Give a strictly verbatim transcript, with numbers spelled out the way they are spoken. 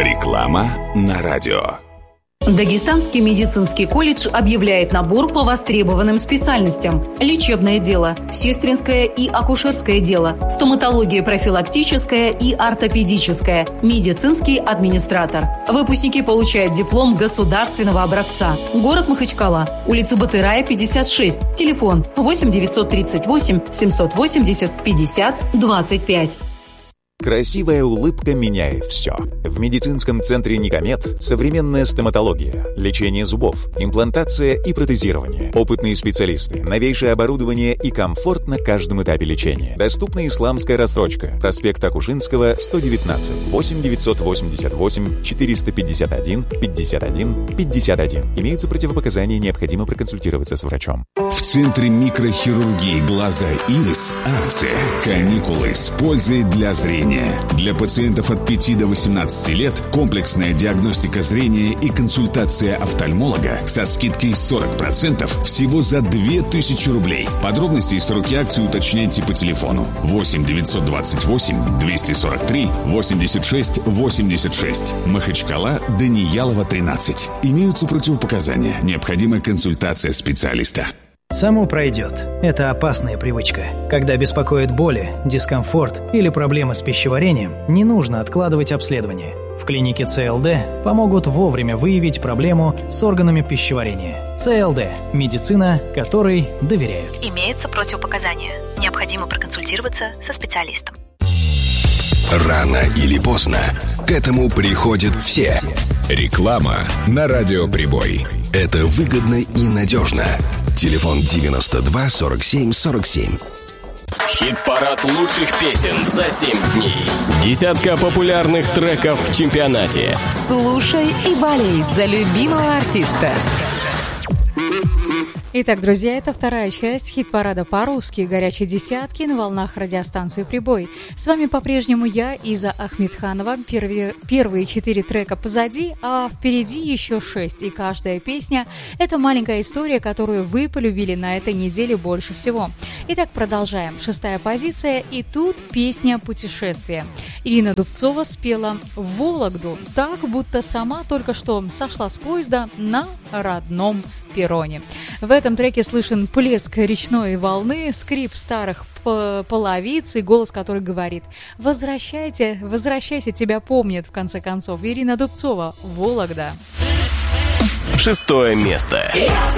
Реклама на радио. Дагестанский медицинский колледж объявляет набор по востребованным специальностям: лечебное дело, сестринское и акушерское дело, стоматология профилактическая и ортопедическая, медицинский администратор. Выпускники получают диплом государственного образца. Город Махачкала, улица Батырая, пятьдесят шесть, телефон восемь девятьсот тридцать восемь семьсот восемьдесят пятьдесят двадцать пять. Красивая улыбка меняет все. В медицинском центре «Никомед» современная стоматология, лечение зубов, имплантация и протезирование, опытные специалисты, новейшее оборудование и комфорт на каждом этапе лечения. Доступна исламская рассрочка. Проспект Акушинского, сто девятнадцать, восемь девятьсот восемьдесят восемь четыреста пятьдесят один пятьдесят один пятьдесят один. Имеются противопоказания, необходимо проконсультироваться с врачом. В центре микрохирургии глаза «Ирис» акция «Каникулы с пользой для зрения». Для пациентов от пяти до восемнадцати лет комплексная диагностика зрения и консультация офтальмолога со скидкой сорок процентов всего за две тысячи рублей. Подробности и сроки акции уточняйте по телефону восемь девятьсот двадцать восемь двести сорок три восемьдесят шесть восемьдесят шесть. Махачкала, Даниялова, тринадцать. Имеются противопоказания. Необходима консультация специалиста. Само пройдет. Это опасная привычка. Когда беспокоит боли, дискомфорт или проблемы с пищеварением, не нужно откладывать обследование. В клинике ЦЛД помогут вовремя выявить проблему с органами пищеварения. ЦЛД – медицина, которой доверяют. Имеются противопоказания. Необходимо проконсультироваться со специалистом. Рано или поздно к этому приходят все. Реклама на Радио Прибой. Это выгодно и надежно. Телефон девяносто два сорок семь сорок семь. Хит-парад лучших песен за семь дней. Десятка популярных треков в чемпионате. Слушай и болей за любимого артиста. Итак, друзья, это вторая часть хит-парада по-русски «Горячей десятки» на волнах радиостанции «Прибой». С вами по-прежнему я, Иза Ахмедханова. Первые, первые четыре трека позади, а впереди еще шесть. И каждая песня – это маленькая история, которую вы полюбили на этой неделе больше всего. Итак, продолжаем. Шестая позиция, и тут песня «Путешествие». Ирина Дубцова спела «Вологду» так, будто сама только что сошла с поезда на родном перроне. В этом треке слышен плеск речной волны, скрип старых половиц и голос, который говорит: «Возвращайте, возвращайся, тебя помнят», в конце концов. Ирина Дубцова, «Вологда». Шестое место.